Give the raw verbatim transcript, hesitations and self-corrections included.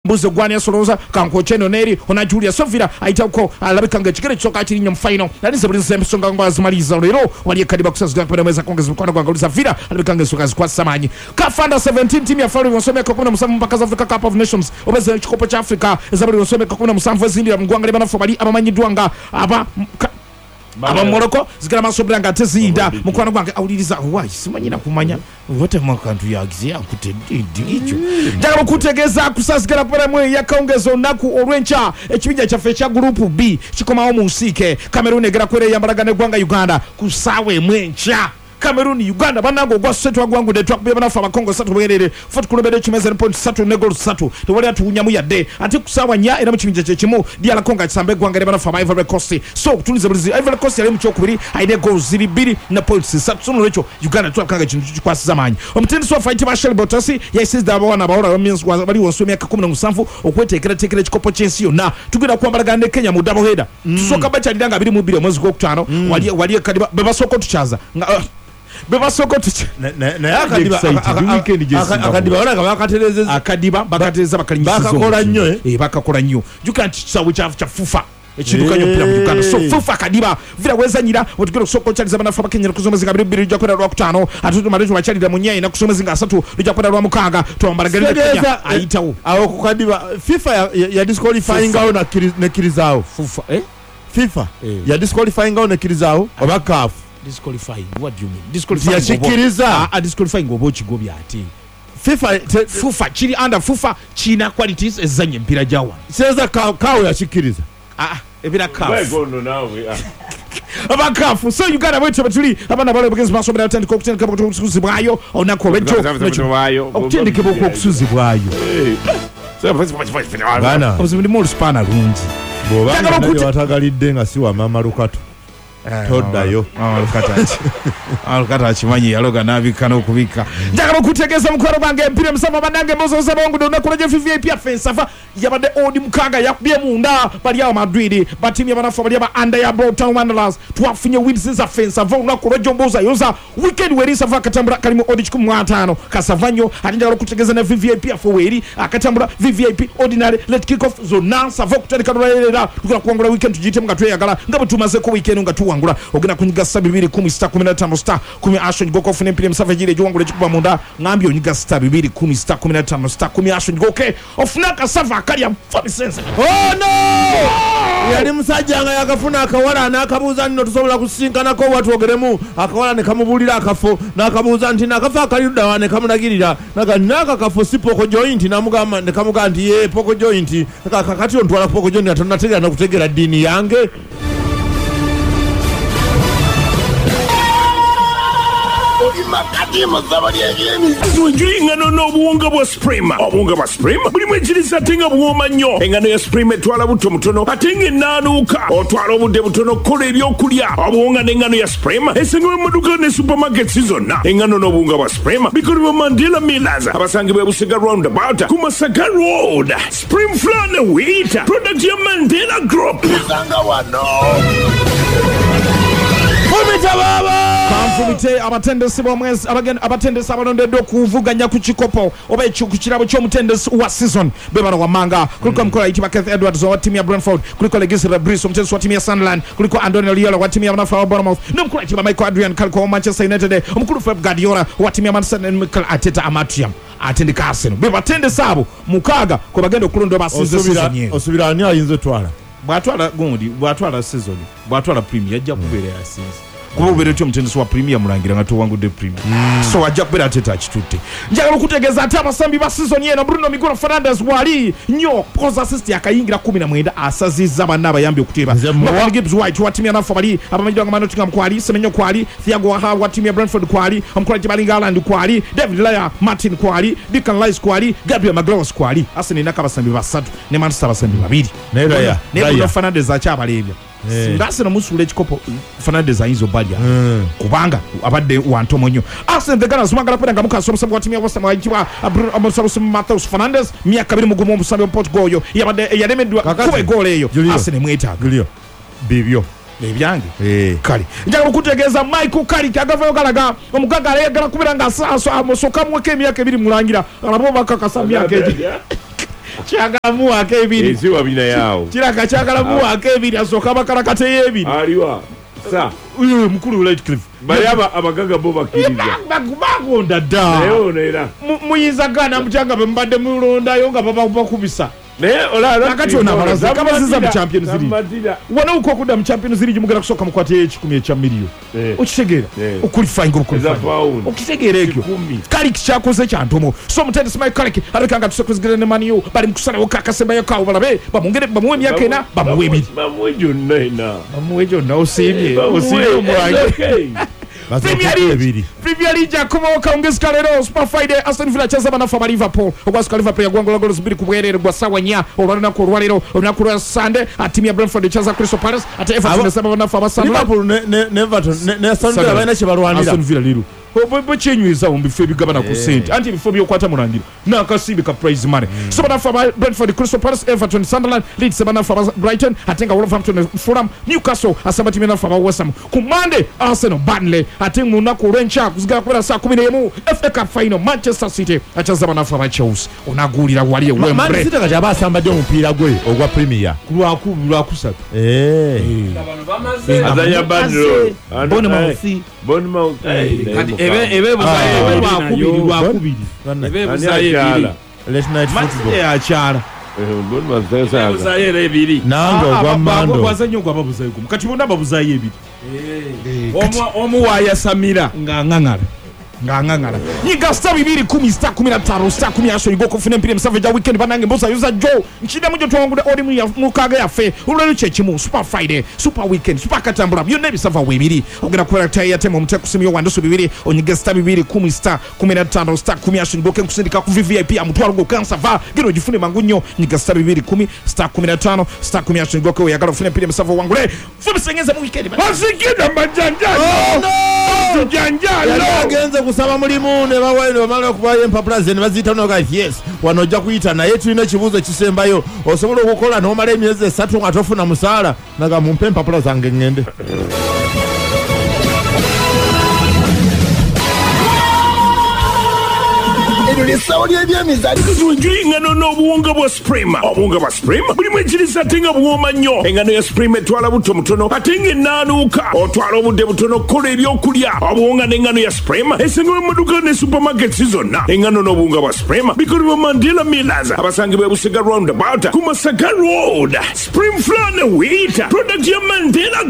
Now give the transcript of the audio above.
Muzo Gwani Soloza Kanko Cheno Neri ona Julia Sofira aitako alabika ngechikere choka kiri nyom final nalize buli semsonga ngwazi maliza lero wali kadiba kusazga kwa meza kongeza mkono kwa ngaliza vira alabika ngesuka kwa samanyi Kafanda seventeen team ya Faru wasome kwa kuna musamu mpaka Africa Cup of Nations obeze chikopo cha Africa zabali wasome kwa kuna musamu zindi ya mgwanga bana fobali abamanyi duanga aba aba Morocco zikira masobra nga tezinda mukwana gwange awuliriza why simanyina kumanya wote mwakantu yagizia kutedidi icho njagala kutegeza kusazikira pera mwe yakaongezo naku olwencha ekibija kyafe kya group B kikomawo mu nsike Cameroon egera kwere yambalagane gwanga Uganda kusawe mwencha Cameroon Uganda banango gwa setu agwangu de twakubye banafa bakongo satu bwerere fort kulobede chimeze point three ne goal three tewali atuunyamu yadde ati kusawa nya era mu kiminja kye kimu diala konga kisambe gwanga banafa ba Ivory Coast so tulize bulizi Ivory Coast yali mu kyokubiri aide goals zibiri na points three sono lecho Uganda twakanga kintu kikwasiza manyi omutindi so fight ba Shell Botasi yesize da bwana baora means bali wonsomya ka seventeen okwetekera tekera kikopo chensi yonna tugenda kwambalagana ne Kenya mu double header tusoka bacha lidanga two mu two mwezi gwa kutano wali wali kadiba bebasoko tuchaza beba soko tuche na na akadiba weekend jesi akadiba ora kabakatereza akadiba bakatereza bakalinyisizo bakakola nnyo eh bakakola nnyo you can't sawu cha cha fufa ekiduka nyo pira mu Uganda so fufa akadiba vira wezanyira otukero soko chaliza banafa bakenya kuzomeza kabiri bibiri jya kwera rwa kutano atutu marejo bachalira munyai na kusomeza nga asatu jya kwera rwa mukanga twambaragalira Kenya aitawo awo kukadiba FIFA ya, ya, ya disqualifying out na na kirizao fufa eh FIFA eh. ya disqualifying out na kirizao obakafu disqualifying what do you mean disqualifying yashikiriza a disqualifying gobo kigobya ati FIFA fufa chiri under fufa china qualities ezanye mpira jawa seza kawo yashikiriza ah ebira kafu wegono nawe abakafu so you gotta wait batuli abana bale because maso bale atandi kokuteni kabo kusuzi bwayo onako rejo okuteni kabo kusuzi bwayo bana obuzimbi mo spana lungi boba watagalidde nga siwa mama Lukato todayo alukatachi alukatachi manyi yaloga nabikana okubika njagala kutegeza mukwaro bange mpire musama banange mozo zabongo dona kuleje V V I P offensive yabade odi mukanga yakubye munda bali ya Madrid batimi yabanafa bali ya under ya Bolton Wanderers twafunye wins za offensive na kuleje mboza yoza weekend weri sava katambura kalimu odi chiku atano kasavanyo atinjagala kutegeza na V V I P afoweri akatambura V V I P ordinary let kick off zona sava kutandika dolera tukula kuangula weekend tujite mga tweyagala ngabo tumaze ko weekend ngatu wangula ogena kunyiga star bibiri kumi star kumi na tano star kumi action goko fune mpire msavejire jwangule chikuba munda ngambi onyiga star bibiri kumi star kumi na tano star kumi action goke ofunaka sava akali ya forty sense oh no yali musajja yakafuna akawala nakabuza nno tusobola kusinkana ko watu ogeremu akawala ne kamubulira akafo nakabuza nti nakafa akaliruda wane kamunagirira naga naka kafo sipoko joint namugamba ne kamuga nti ye poko joint kakati ontwala poko joint atonatega na kutegera dini yange Makadima zabali yageni Tuenjui ingano no buonga bwa Supreme Obuonga bwa Supreme Buli mwechilisa tinga buoma nyo Ingano ya Supreme tuwala buto mutono Atingi nanuka Otwala obude butono kule ilio kulia Obuonga na ingano ya Supreme Esengewe maduka ne supermarket season na Ingano no buonga bwa Supreme Bikuri wa Mandela Milaza Abasangi bebu siga roundabout Kumasaka road Supreme flane wheat Product ya Mandela Group Sanga wano Fumita baba Kamfumite abatendesi bomwezi abagenda abatendesi abalondeddwa okuvuganya ku kikopo oba ekirabo ky'omutendesi wa season bebana wamanga kuliko mkola itiba Keith Edwards wa timu ya Brentford kuliko Legisi Rabris omutendesi wa timu ya Sunderland kuliko Andoni Liola wa timu ya Banafa wa Bournemouth nomkola itiba Michael Adrian Kalko wa Manchester United omukulu Pep Guardiola wa timu ya Manchester United Mikel Arteta Amatriam atendeka Arsenal bebatendesi abo mukaga ko bagenda okulonda basize season ye osubira ani ayinze twala bwatwala gundi bwatwala season bwatwala premier yajja kubeera ya season kuba ubere tyo mutendesi wa premier mulangira nga towangudde premier mm. so ajja kubera ateta akitutte njagala okutegeeza ate abasambi ba season yeno Bruno Miguel Fernandes wali nnyo poza assist yakayingira kumi na mwenda asazizza banna abayambi okuteba Morgan Gibbs White wa timu ya Nafa bali abamanyidwa nga Nottingham kwali Semenyo kwali Thiago Waha wa timu ya Brentford kwali omukula Tibalinga Ireland kwali David Laya Martin kwali Declan Rice kwali Gabriel Magalhaes kwali Arsenal naka abasambi basatu ne Manchester abasambi babiri ne Laya ne Bruno Fernandes akyabalebya Arsenal musule ekikopo Fernandes ayinza obalya kubanga abadde wantomo nnyo Arsenal the Gunners mangala kwenda nga mukaso omusambi wa timu ya West Ham ayitibwa omusambi Matheus Fernandes myaka abiri mugumu omusambi wa Portugal oyo yabadde yalemeddwa kuba egoolo eyo Arsenal mwetaaga bibyo ebyange eh kali njagala okutegeeza Michael Carrick agavayo galaga omugaga ayagala kubera nga asoka mweka emyaka ebiri mulangira alabo bakakasa myaka egi kyagala muwaako ebiri ensiwa bina yaawo kiraka kyagala muwaako ebiri asooka bakalakate y'ebiri aliwa sa uyo mukulu Lightcliff bali abagaga bo bakkiriza bagonda dda naye ono era muyinza gaana mukyanga be mubadde mulondayo nga babakubisa naye nakati ono abalaza kabaziza mu Champions League wana uko okudda mu Champions League mugenda kusooka mu kwata y'ekikumi ekya miliyo okitegeera okulifayinga obukulifayinga okitegeera ekyo kalik kyakoze kyantomo so mutendesi Mike Kalik alabika nga tusekuzigire ne maniyo bali mu kusalawo kakasembayo kawo balabe bamwongere bamuwe emyaka ena bamuwe ebiri bamuwe gyonna ena bamuwe gyonna osiimye osiimye omwange Premier League yakomawo kawungezeka leero Super Friday Aston Villa cheza banafa ba Liverpool ogwasuka Liverpool yagwangula goals zibiri ku bwerere gwa sawa nya olwalinaku olwaleero olunaku lwa Sunday atimu ya Brentford cheza Crystal Palace ate Everton esaba banafa ba Sunderland Liverpool ne Everton ne Aston Villa balina kye balwanira Aston Villa leero bwekyinyweza mu bifo ebigabana ku sente anti ebifo byokwata mulangira n'akasimbi ka prize money so banafa ba Brentford Crystal Palace Everton Sunderland Leeds banafa ba Brighton ate nga Wolverhampton Fulham Newcastle asaba timu banafa ba West Ham ku Monday Arsenal Burnley ate mu lunaku olw'enkya kuzigala kubera saa kumi n'emu F A Cup final Manchester City achaza banafa ba Chelsea onaguulira wali e Wembley Man City kati aba asambadde omupiira gwe ogwa Premier lwaku lwakusatu azanya bandiro Bournemouth Bournemouth ebe ebe buzaye lwakubiri lwakubiri ebe buzaye ebiri late night football yakyala Bournemouth zasaga buzaye ebiri nange ogwa mando gwazanyo ogwa babuzayo gumu kati bonna babuzayo ebiri omu omu waya Samira ng'ang'ang'ala ng'ang'ang'ala nyiga sita bibiri kumi sita kumi na tano sita kumi aso igo kufuna empira emisava gya weekend banange mbosa yuza jo nkindamu gye twawangula oli mukaaga yaffe olwaleero kyekimu Super Friday Super Weekend Super Katambula byonna ebisava weebiri ogenda kubeera tayatema omuteeko kusimyo wandiso bibiri onyiga sita bibiri kumi sita kumi na tano sita kumi aso igo kenkusindika ku V V I P amutwalo go kansava gino ogifune mangu nnyo nyiga sita bibiri kumi sita kumi na tano sita kumi aso igo oyagala ofuna empira emisava wangule fubisengeze mu weekend basikida majanjalo janjalo agenze kusaba mulimu ne bawayo ne bamala okubayo empapula ze ne baziyita no guys yes wano ojja kuyita naye tulina ekibuuzo ekisembayo osobola okukola n'omala emyezi esatu nga tofuna musaala naga mumpe empapula zange ngende tuenjoyi engano n'obuwunga bwa Supreme obuwunga bwa Supreme bulimu ekiriisa ate nga buwooma nnyo engano ya Supreme etwala buto mutono ate nga enaanuuka otwala obudde butono kukola ebyokulya obuwunga n'engano ya Supreme esangibwa mu maduuka ne supermarkets zonna engano n'obuwunga bwa Supreme bikolebwa Mandela Millers abasangibwa e Busega roundabout ku Masaka Road Supreme Flour ne Wheat product ya Mandela